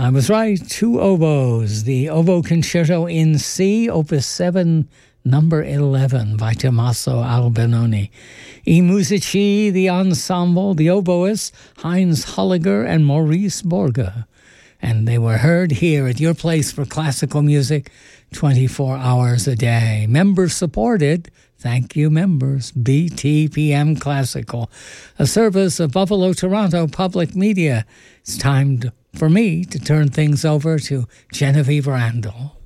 I was right. 2 oboes. The Oboe Concerto in C, Opus 7, number 11, by Tommaso Albinoni. I Musici, the ensemble, the oboists, Heinz Holliger and Maurice Borge. And they were heard here at your place for classical music 24 hours a day. Members supported. Thank you, members. BTPM Classical, a service of Buffalo Toronto Public Media. It's time for me to turn things over to Genevieve Randall.